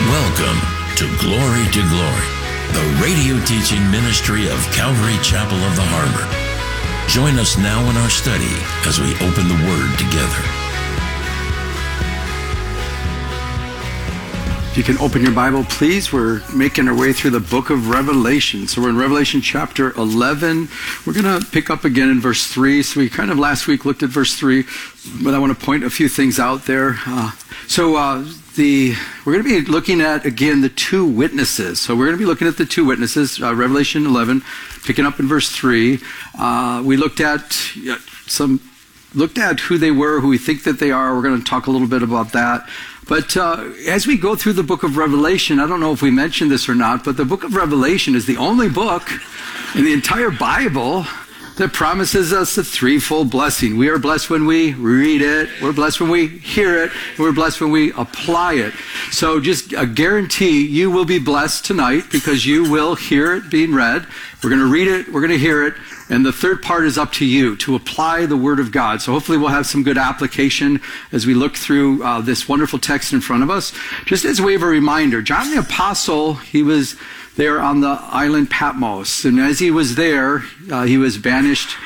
Welcome to Glory to Glory, the radio teaching ministry of Calvary Chapel of the Harbor. Join us now in our study as we open the Word together. If you can open your Bible, please. We're making our way through the book of Revelation. So we're in Revelation chapter 11. We're going to pick up again in verse 3. So we kind of last week looked at verse 3, but I want to point a few things out there. We're going to be looking at, again, the two witnesses. So we're going to be looking at the two witnesses, Revelation 11, picking up in verse 3. We looked at who they were, who we think that they are. We're going to talk a little bit about that. But as we go through the book of Revelation, I don't know if we mentioned this or not, but the book of Revelation is the only book in the entire Bible that promises us a threefold blessing. We are blessed when we read it, we're blessed when we hear it, and we're blessed when we apply it. So just a guarantee you will be blessed tonight because you will hear it being read. We're going to read it, we're going to hear it, and the third part is up to you to apply the Word of God. So hopefully we'll have some good application as we look through this wonderful text in front of us. Just as a way of a reminder, John the Apostle, he was there on the island Patmos. And as he was there, he was banished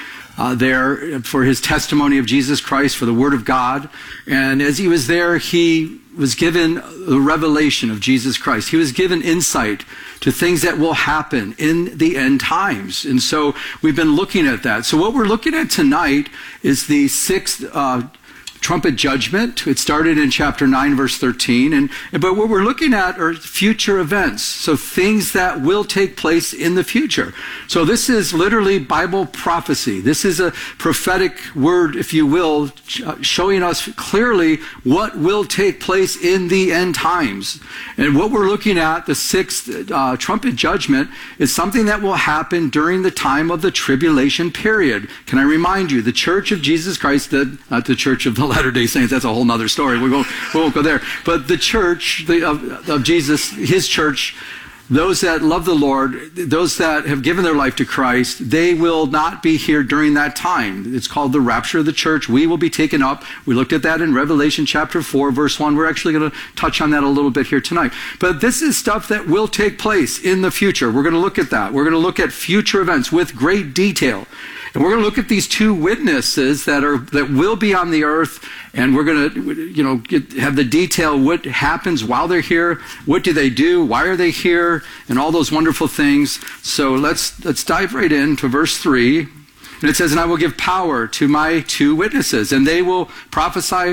there for his testimony of Jesus Christ, for the Word of God. And as he was there, he was given the revelation of Jesus Christ. He was given insight to things that will happen in the end times. And so we've been looking at that. So what we're looking at tonight is the sixth trumpet judgment. It started in chapter 9, verse 13. But what we're looking at are future events. So things that will take place in the future. So this is literally Bible prophecy. This is a prophetic word, if you will, showing us clearly what will take place in the end times. And what we're looking at, the sixth trumpet judgment, is something that will happen during the time of the tribulation period. Can I remind you, the Church of Jesus Christ, not the Church of the Latter-day Saints, that's a whole nother story. We won't go there. But the church of Jesus, his church, those that love the Lord, those that have given their life to Christ, they will not be here during that time. It's called the rapture of the church. We will be taken up. We looked at that in Revelation chapter 4, verse 1. We're actually going to touch on that a little bit here tonight. But this is stuff that will take place in the future. We're going to look at that. We're going to look at future events with great detail. And we're going to look at these two witnesses that will be on the earth, and we're going to, have the detail what happens while they're here, what do they do, why are they here, and all those wonderful things. So let's dive right into verse 3. And it says, "And I will give power to my two witnesses, and they will prophesy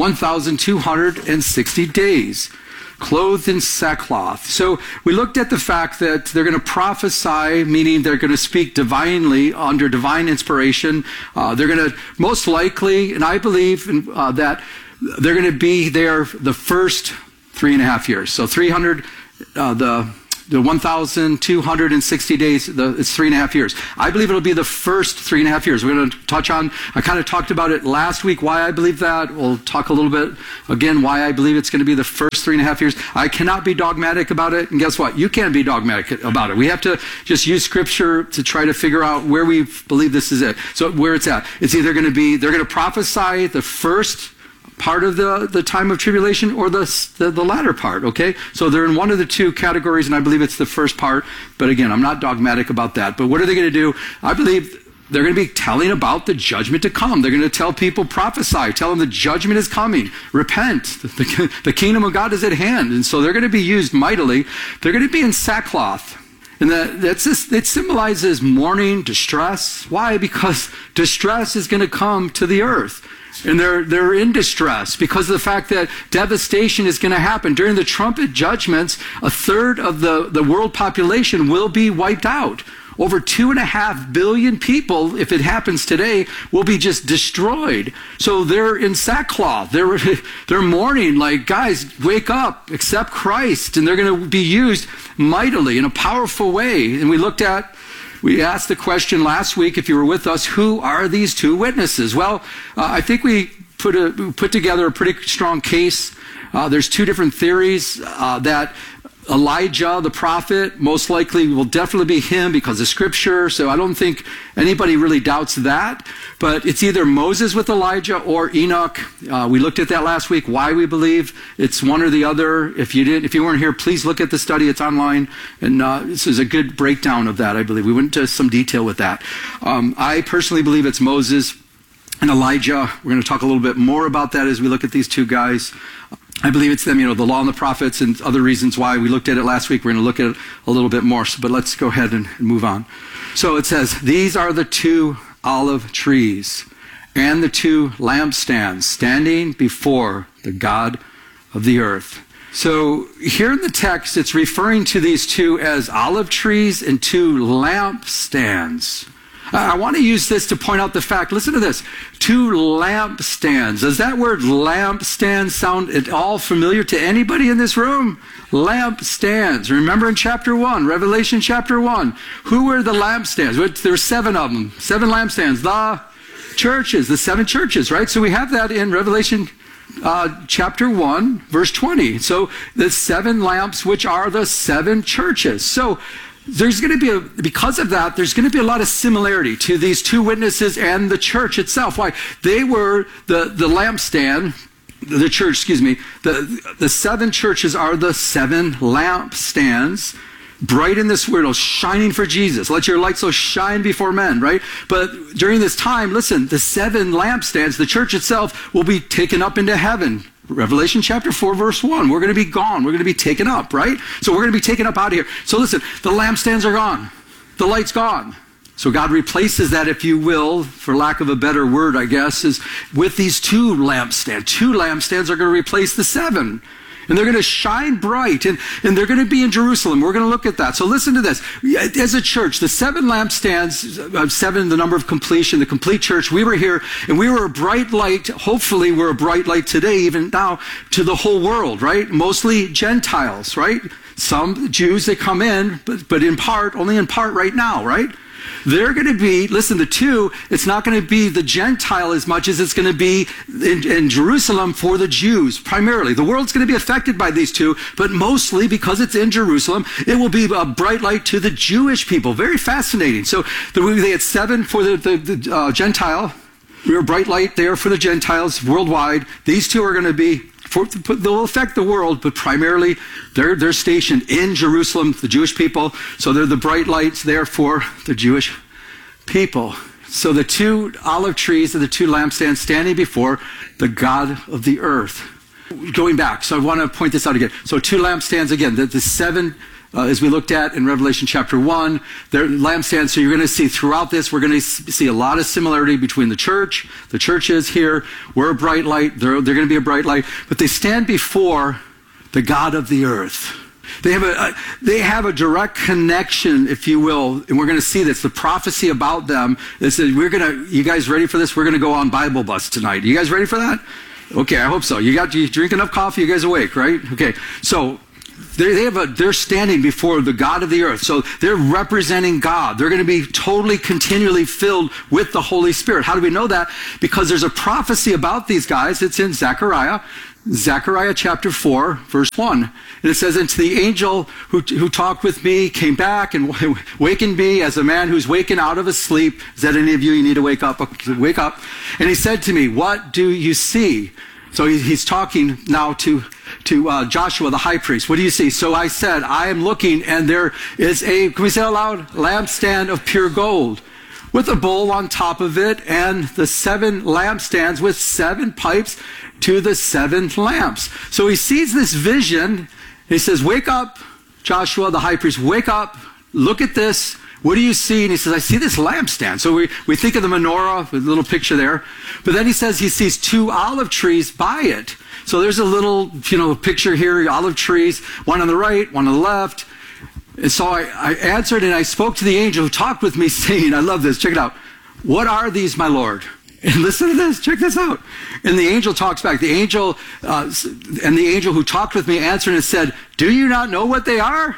1,260 days, clothed in sackcloth." So we looked at the fact that they're going to prophesy, meaning they're going to speak divinely under divine inspiration. They're going to most likely, and I believe that they're going to be there the first 3.5 years. So 300, the 1,260 days, it's 3.5 years. I believe it'll be the first 3.5 years. We're going to touch on, I kind of talked about it last week, why I believe that. We'll talk a little bit, again, why I believe it's going to be the first 3.5 years. I cannot be dogmatic about it, and guess what? You can't be dogmatic about it. We have to just use Scripture to try to figure out where we believe this is it. So where it's at. It's either going to be, they're going to prophesy the first part of the time of tribulation or the latter part, okay? So they're in one of the two categories, and I believe it's the first part. But again, I'm not dogmatic about that. But what are they going to do? I believe they're going to be telling about the judgment to come. They're going to tell people, prophesy, tell them the judgment is coming. Repent. The kingdom of God is at hand. And so they're going to be used mightily. They're going to be in sackcloth. And it symbolizes mourning, distress. Why? Because distress is going to come to the earth. And they're in distress because of the fact that devastation is going to happen. During the trumpet judgments, a third of the world population will be wiped out. Over 2.5 billion people, if it happens today, will be just destroyed. So they're in sackcloth. They're mourning like, guys, wake up, accept Christ. And they're going to be used mightily in a powerful way. And we asked the question last week, if you were with us, who are these two witnesses? Well, I think we put together a pretty strong case. There's two different theories that Elijah, the prophet, most likely will definitely be him because of Scripture. So I don't think anybody really doubts that. But it's either Moses with Elijah or Enoch. We looked at that last week, why we believe it's one or the other. If you weren't here, please look at the study. It's online. And this is a good breakdown of that, I believe. We went into some detail with that. I personally believe it's Moses and Elijah. We're going to talk a little bit more about that as we look at these two guys. I believe it's them, the law and the prophets and other reasons why. We looked at it last week. We're going to look at it a little bit more. But let's go ahead and move on. So it says, these are the two olive trees and the two lampstands standing before the God of the earth. So here in the text, it's referring to these two as olive trees and two lampstands. I want to use this to point out the fact, listen to this, two lampstands. Does that word lampstand sound at all familiar to anybody in this room? Lampstands. Remember in chapter 1, Revelation chapter 1, who were the lampstands? There were 7 of them, 7 lampstands. The churches, the 7 churches, right? So we have that in Revelation chapter 1, verse 20. So the 7 lamps, which are the 7 churches. So there's going to be because of that, there's going to be a lot of similarity to these 2 witnesses and the church itself. Why? They were the lampstand, the church, excuse me. The 7 churches are the 7 lampstands, bright in this world, shining for Jesus. Let your light so shine before men, right? But during this time, listen, the 7 lampstands, the church itself will be taken up into heaven. Revelation chapter 4, verse 1. We're going to be gone. We're going to be taken up, right? So we're going to be taken up out of here. So listen, the lampstands are gone. The light's gone. So God replaces that, if you will, for lack of a better word, I guess, is with these 2 lampstands. 2 lampstands are going to replace the 7. And they're going to shine bright, and they're going to be in Jerusalem. We're going to look at that. So listen to this. As a church, the 7 lampstands, 7, the number of completion, the complete church, we were here, and we were a bright light. Hopefully, we're a bright light today, even now, to the whole world, right? Mostly Gentiles, right? Some Jews, they come in, but in part, only in part right now, right? They're going to be, listen, the 2, it's not going to be the Gentile as much as it's going to be in Jerusalem for the Jews, primarily. The world's going to be affected by these 2, but mostly because it's in Jerusalem, it will be a bright light to the Jewish people. Very fascinating. So they had 7 for the Gentile. We were a bright light there for the Gentiles worldwide. These 2 are going to be, they'll affect the world, but primarily they're stationed in Jerusalem, the Jewish people. So they're the bright lights there for the Jewish people. So the 2 olive trees are the 2 lampstands standing before the God of the earth. Going back, so I want to point this out again. So 2 lampstands again, the 7 as we looked at in Revelation chapter 1, they're lampstands. So you're going to see throughout this, we're going to see a lot of similarity between the churches here. We're a bright light. They're going to be a bright light. But they stand before the God of the earth. They have a direct connection, if you will, and we're going to see this. The prophecy about them is that you guys ready for this? We're going to go on Bible bus tonight. You guys ready for that? Okay, I hope so. You drink enough coffee? You guys awake, right? Okay, so they're standing before the God of the earth. So they're representing God. They're going to be totally, continually filled with the Holy Spirit. How do we know that? Because there's a prophecy about these guys. It's in Zechariah chapter 4, verse 1. And it says, and to the angel who talked with me came back and wakened me as a man who's waken out of his sleep. Is that any of you? You need to wake up. Wake up. And he said to me, what do you see? So he's talking now to Joshua, the high priest. What do you see? So I said, I am looking, and there is can we say it out loud? Lampstand of pure gold, with a bowl on top of it, and the 7 lampstands with 7 pipes to the 7 lamps. So he sees this vision. He says, wake up, Joshua, the high priest, wake up, look at this. What do you see? And he says, I see this lampstand. So we think of the menorah, a little picture there. But then he says he sees 2 olive trees by it. So there's a little, picture here, olive trees, one on the right, one on the left. And so I answered, and I spoke to the angel who talked with me, saying, I love this, check it out. What are these, my Lord? And listen to this, check this out. And the angel talks back. The angel who talked with me answered and said, do you not know what they are?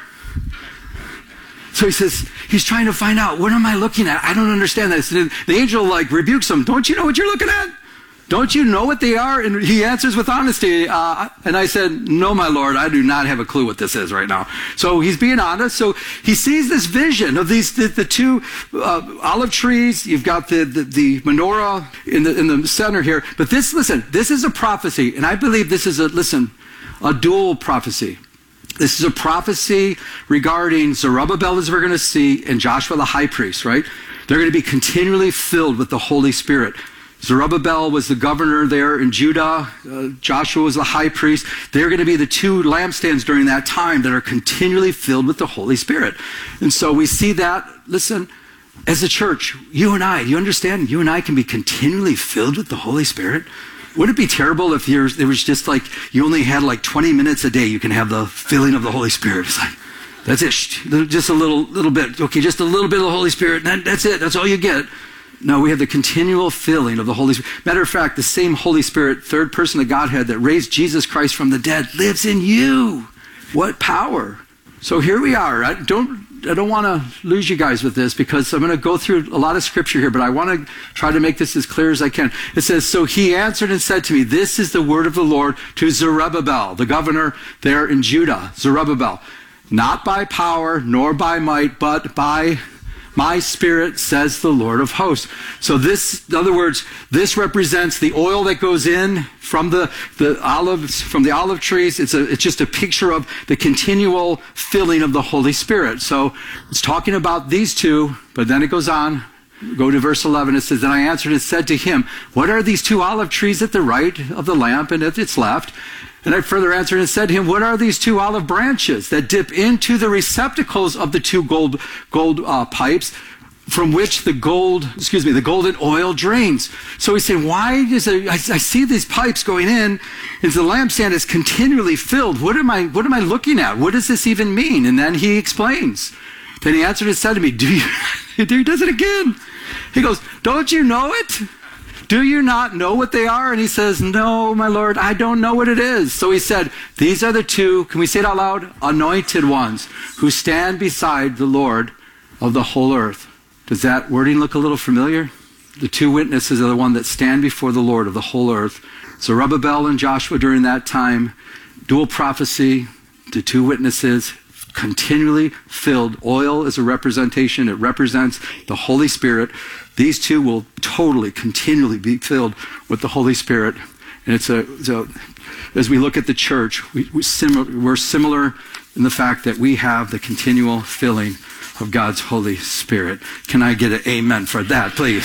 So he says, he's trying to find out, what am I looking at? I don't understand this. And the angel rebukes him. Don't you know what you're looking at? don't you know what they are? And he answers with honesty. And I said, no, my Lord, I do not have a clue what this is right now. So he's being honest. So he sees this vision of these, the two olive trees. You've got the menorah in the center here. But this is a prophecy. And I believe this is a dual prophecy. This is a prophecy regarding Zerubbabel, as we're going to see, and Joshua the high priest, right? They're going to be continually filled with the Holy Spirit. Zerubbabel was the governor there in Judah. Joshua was the high priest. They're going to be the two lampstands during that time that are continually filled with the Holy Spirit. And so we see that, listen, as a church, you and I, you understand, you and I can be continually filled with the Holy Spirit. Would it be terrible if there was just like, you only had like 20 minutes a day you can have the filling of the Holy Spirit? It's like, that's it, just a little bit. Okay, just a little bit of the Holy Spirit, and that's it, that's all you get. No, we have the continual filling of the Holy Spirit. Matter of fact, the same Holy Spirit, third person of Godhead that raised Jesus Christ from the dead, lives in you. What power. So here we are. I don't want to lose you guys with this because I'm going to go through a lot of scripture here, but I want to try to make this as clear as I can. It says, so he answered and said to me, this is the word of the Lord to Zerubbabel, the governor there in Judah, Zerubbabel. Not by power nor by might, but by my Spirit, says the Lord of hosts. So this, in other words, this represents the oil that goes in from the olives, from the olive trees. It's just a picture of the continual filling of the Holy Spirit. So it's talking about these two, but then it goes on. Go to verse 11. It says, then I answered and said to him, what are these two olive trees at the right of the lamp and at its left? And I further answered and said to him, what are these two olive branches that dip into the receptacles of the two gold pipes from which the golden oil drains? So he's saying, why is it, I see these pipes going in, and the lampstand is continually filled. What am I looking at? What does this even mean? And then he explains. Then he answered and said to me, he does it again. He goes, don't you know it? Do you not know what they are? And he says, no, my Lord, I don't know what it is. So he said, these are the two, can we say it out loud? Anointed ones who stand beside the Lord of the whole earth. Does that wording look a little familiar? The two witnesses are the one that stand before the Lord of the whole earth. Zerubbabel and Joshua during that time, dual prophecy, the two witnesses, continually filled. Oil is a representation. It represents the Holy Spirit. These two will totally, continually be filled with the Holy Spirit. And as we look at the church, we're similar in the fact that we have the continual filling of God's Holy Spirit. Can I get an amen for that, please?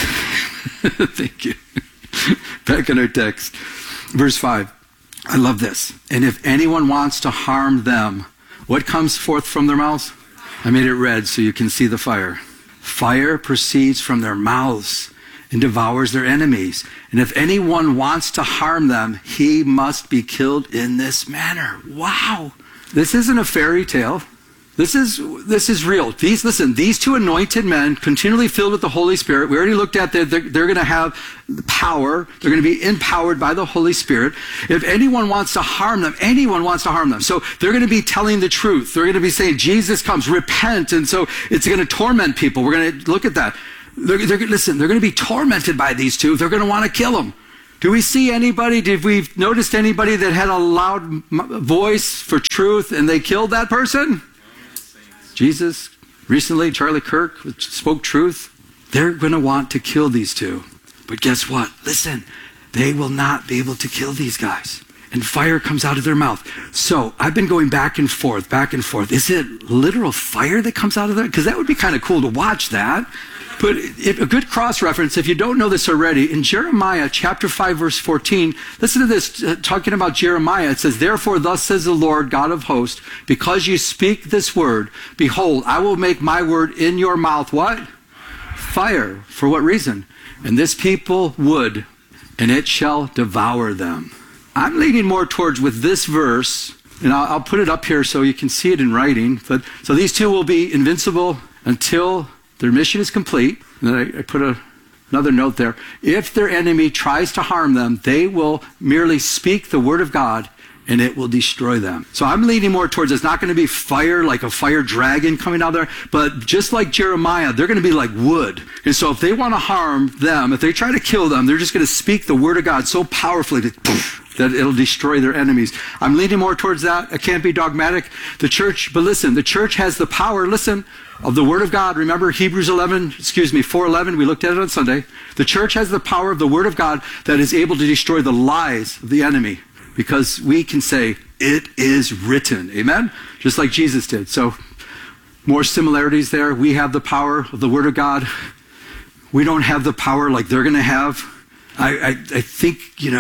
Thank you. Back in our text, verse 5. I love this. And if anyone wants to harm them, what comes forth from their mouths? I made it red so you can see the fire. Fire proceeds from their mouths and devours their enemies. And if anyone wants to harm them, he must be killed in this manner. Wow. This isn't a fairy tale. This is real. These two anointed men, continually filled with the Holy Spirit. We already looked at that. They're going to have power. They're going to be empowered by the Holy Spirit. If anyone wants to harm them, anyone wants to harm them. So they're going to be telling the truth. They're going to be saying, Jesus comes, repent. And so it's going to torment people. We're going to look at that. They're going to be tormented by these two. They're going to want to kill them. Do we see anybody, did we notice anybody that had a loud voice for truth and they killed that person? Jesus, recently, Charlie Kirk spoke truth. They're going to want to kill these two. But guess what? Listen, they will not be able to kill these guys. And fire comes out of their mouth. So I've been going back and forth. Is it literal fire that comes out of there? Because that would be kind of cool to watch that. But a good cross-reference, if you don't know this already, in Jeremiah chapter 5, verse 14, listen to this, talking about Jeremiah. It says, therefore, thus says the Lord, God of hosts, because you speak this word, behold, I will make my word in your mouth, what? Fire. For what reason? And this people wood, and it shall devour them. I'm leaning more towards with this verse, and I'll put it up here so you can see it in writing. But so these two will be invincible until their mission is complete. And then I put another note there. If their enemy tries to harm them, they will merely speak the word of God, and it will destroy them. So I'm leaning more towards it's not going to be fire, like a fire dragon coming out there, but just like Jeremiah, they're going to be like wood. And so if they want to harm them, if they try to kill them, they're just going to speak the word of God so powerfully that it'll destroy their enemies. I'm leaning more towards that. I can't be dogmatic. The church, but listen, the church has the power, listen, of the word of God. Remember Hebrews 4:11, we looked at it on Sunday. The church has the power of the word of God that is able to destroy the lies of the enemy. Because we can say, it is written. Amen? Just like Jesus did. So, more similarities there. We have the power of the Word of God. We don't have the power like they're going to have. I think,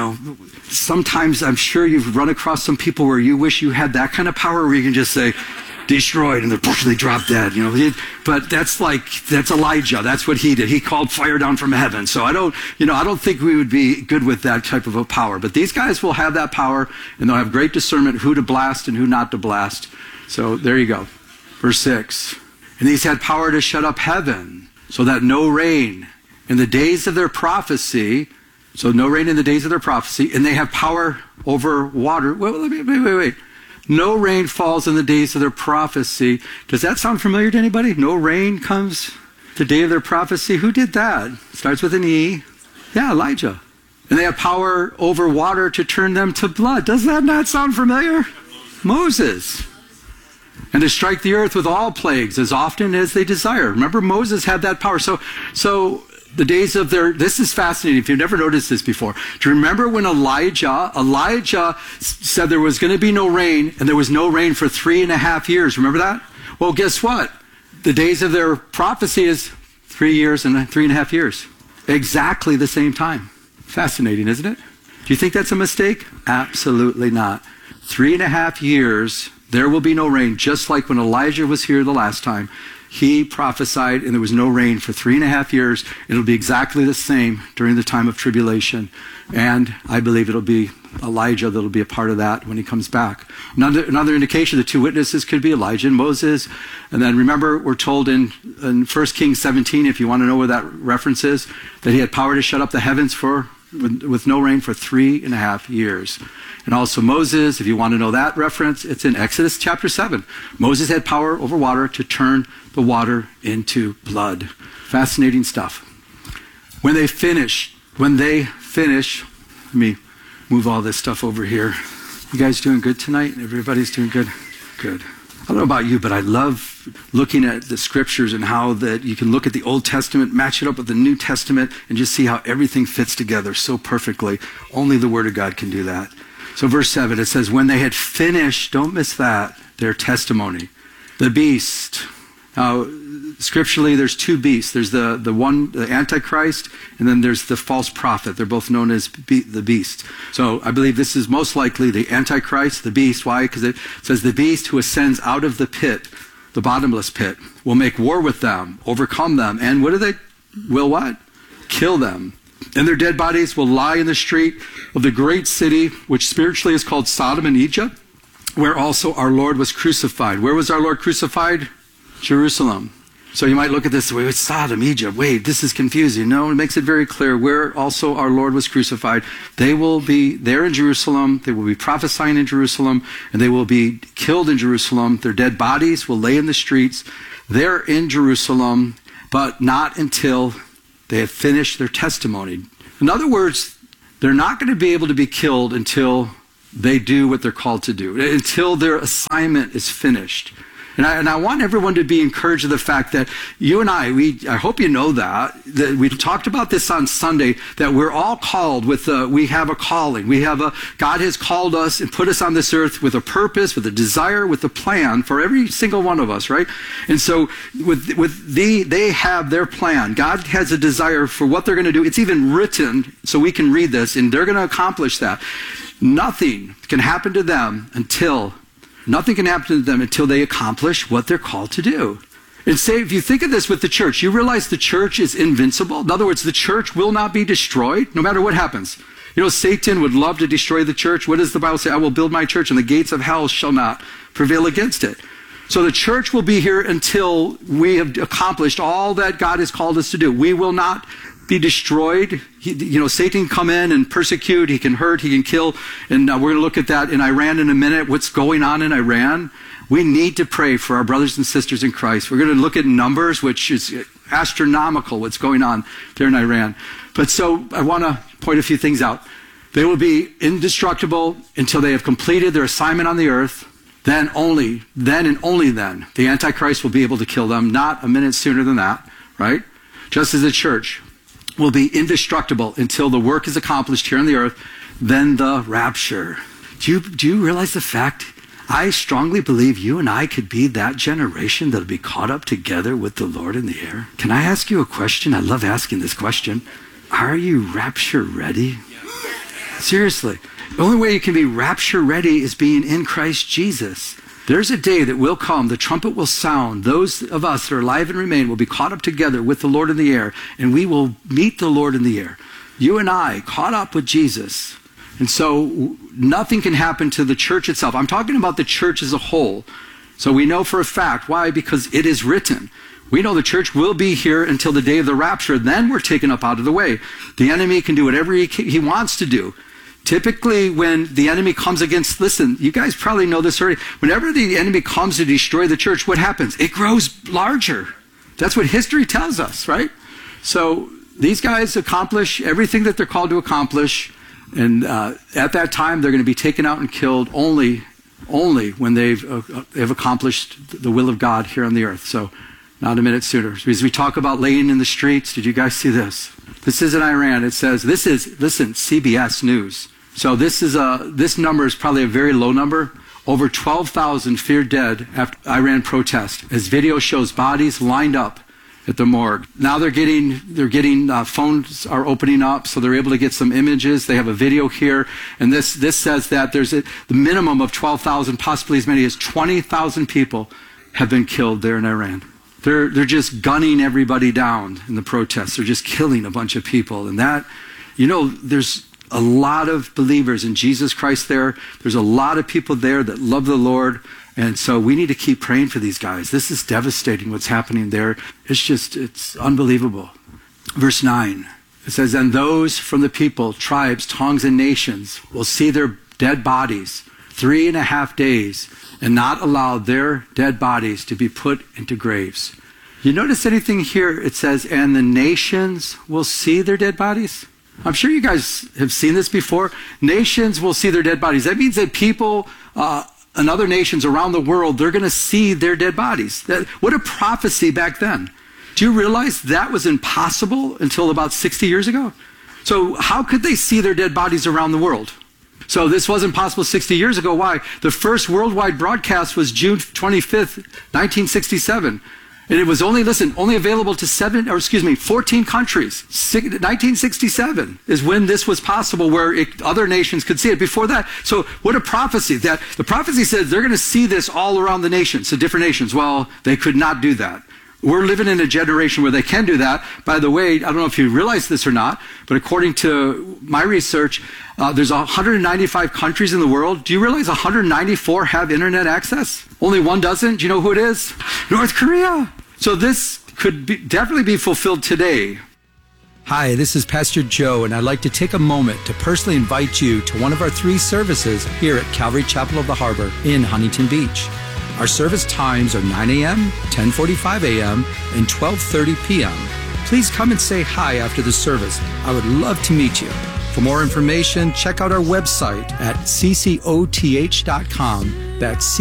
sometimes I'm sure you've run across some people where you wish you had that kind of power where you can just say, destroyed, and they drop dead, But that's Elijah. That's what he did. He called fire down from heaven. So I don't think we would be good with that type of a power. But these guys will have that power, and they'll have great discernment who to blast and who not to blast. So there you go. Verse 6. And these had power to shut up heaven, so that no rain in the days of their prophecy. So no rain in the days of their prophecy, and they have power over water. Wait. No rain falls in the days of their prophecy. Does that sound familiar to anybody? No rain comes the day of their prophecy. Who did that? Starts with an E. Yeah, Elijah. And they have power over water to turn them to blood. Does that not sound familiar? Moses. And to strike the earth with all plagues as often as they desire. Remember, Moses had that power. So the days of this is fascinating if you've never noticed this before. Do you remember when Elijah said there was going to be no rain, and there was no rain for 3.5 years? Remember that? Well, guess what? The days of their prophecy is 3 years and 3.5 years. Exactly the same time. Fascinating, isn't it? Do you think that's a mistake? Absolutely not. 3.5 years, there will be no rain, just like when Elijah was here the last time. He prophesied and there was no rain for 3.5 years. It'll be exactly the same during the time of tribulation. And I believe it'll be Elijah that'll be a part of that when he comes back. Another indication, the two witnesses could be Elijah and Moses. And then remember, we're told in 1 Kings 17, if you want to know where that reference is, that he had power to shut up the heavens with no rain for 3.5 years. And also Moses, if you want to know that reference, it's in Exodus chapter 7. Moses had power over water to turn the water into blood. Fascinating stuff. When they finish, let me move all this stuff over here. You guys doing good tonight? Everybody's doing good? Good. I don't know about you, but I love looking at the scriptures and how that you can look at the Old Testament, match it up with the New Testament, and just see how everything fits together so perfectly. Only the Word of God can do that. So verse 7, it says, when they had finished, don't miss that, their testimony, the beast. Now, scripturally, there's two beasts. There's the Antichrist, and then there's the false prophet. They're both known as the beast. So I believe this is most likely the Antichrist, the beast. Why? Because it says the beast who ascends out of the pit, the bottomless pit, will make war with them, overcome them, and will what? Kill them. And their dead bodies will lie in the street of the great city, which spiritually is called Sodom and Egypt, where also our Lord was crucified. Where was our Lord crucified? Jerusalem. So you might look at this, wait, it's Sodom, Egypt. Wait, this is confusing. No, it makes it very clear where also our Lord was crucified. They will be there in Jerusalem. They will be prophesying in Jerusalem, and they will be killed in Jerusalem. Their dead bodies will lay in the streets. They're in Jerusalem, but not until they have finished their testimony. In other words, they're not going to be able to be killed until they do what they're called to do, until their assignment is finished. And I want everyone to be encouraged of the fact that you and I hope you know that we talked about this on Sunday, that we're all called we have a calling. God has called us and put us on this earth with a purpose, with a desire, with a plan for every single one of us, right? And so they have their plan. God has a desire for what they're going to do. It's even written so we can read this, and they're going to accomplish that. Nothing can happen to them until they accomplish what they're called to do. And say, if you think of this with the church, you realize the church is invincible. In other words, the church will not be destroyed no matter what happens. Satan would love to destroy the church. What does the Bible say? I will build my church and the gates of hell shall not prevail against it. So the church will be here until we have accomplished all that God has called us to do. We will not be destroyed. Satan can come in and persecute. He can hurt. He can kill. And we're going to look at that in Iran in a minute. What's going on in Iran? We need to pray for our brothers and sisters in Christ. We're going to look at numbers, which is astronomical, what's going on there in Iran. But so I want to point a few things out. They will be indestructible until they have completed their assignment on the earth. Then and only then, the Antichrist will be able to kill them, not a minute sooner than that, right? Just as the church will be indestructible until the work is accomplished here on the earth, then the rapture. Do you realize the fact? I strongly believe you and I could be that generation that'll be caught up together with the Lord in the air. Can I ask you a question? I love asking this question. Are you rapture ready? Seriously. The only way you can be rapture ready is being in Christ Jesus. There's a day that will come, the trumpet will sound, those of us that are alive and remain will be caught up together with the Lord in the air, and we will meet the Lord in the air. You and I, caught up with Jesus. And so nothing can happen to the church itself. I'm talking about the church as a whole. So we know for a fact. Why? Because it is written. We know the church will be here until the day of the rapture. Then we're taken up out of the way. The enemy can do whatever he wants to do. Typically, when the enemy comes against, listen, you guys probably know this already. Whenever the enemy comes to destroy the church, what happens? It grows larger. That's what history tells us, right? So these guys accomplish everything that they're called to accomplish. And at that time, they're going to be taken out and killed only when they've accomplished the will of God here on the earth. So not a minute sooner. As we talk about laying in the streets, did you guys see this? This is in Iran. It says, listen, CBS News. So this number is probably a very low number. Over 12,000 feared dead after Iran protest, as video shows bodies lined up at the morgue. Now they're getting phones are opening up, so they're able to get some images. They have a video here, and this says that there's the minimum of 12,000, possibly as many as 20,000 people have been killed there in Iran. They're just gunning everybody down in the protests. They're just killing a bunch of people, and that, there's a lot of believers in Jesus Christ there. There's a lot of people there that love the Lord. And so we need to keep praying for these guys. This is devastating what's happening there. It's unbelievable. Verse 9, it says, and those from the people, tribes, tongues, and nations will see their dead bodies 3.5 days and not allow their dead bodies to be put into graves. You notice anything here? It says, and the nations will see their dead bodies. I'm sure you guys have seen this before. Nations will see their dead bodies. That means that people and other nations around the world, they're going to see their dead bodies. What a prophecy back then. Do you realize that was impossible until about 60 years ago? So how could they see their dead bodies around the world? So this wasn't possible 60 years ago. Why? The first worldwide broadcast was June 25th, 1967. And it was only available to 14 countries. 1967 is when this was possible, where other nations could see it. Before that, so what a prophecy. That the prophecy says they're going to see this all around the nations, the different nations. Well, they could not do that. We're living in a generation where they can do that. By the way, I don't know if you realize this or not, but according to my research, there's 195 countries in the world. Do you realize 194 have internet access? Only one doesn't. Do you know who it is? North Korea. So this could definitely be fulfilled today. Hi, this is Pastor Joe, and I'd like to take a moment to personally invite you to one of our 3 services here at Calvary Chapel of the Harbor in Huntington Beach. Our service times are 9 a.m., 10:45 a.m., and 12:30 p.m. Please come and say hi after the service. I would love to meet you. For more information, check out our website at ccoth.com. That's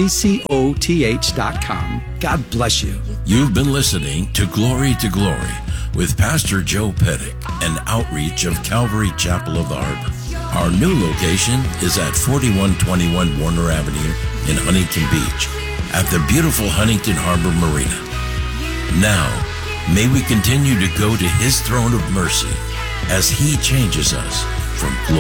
ccoth.com. God bless you. You've been listening to Glory with Pastor Joe Pettick, an outreach of Calvary Chapel of the Harbor. Our new location is at 4121 Warner Avenue in Huntington Beach, at the beautiful Huntington Harbor Marina. Now, may we continue to go to His throne of mercy as He changes us from glory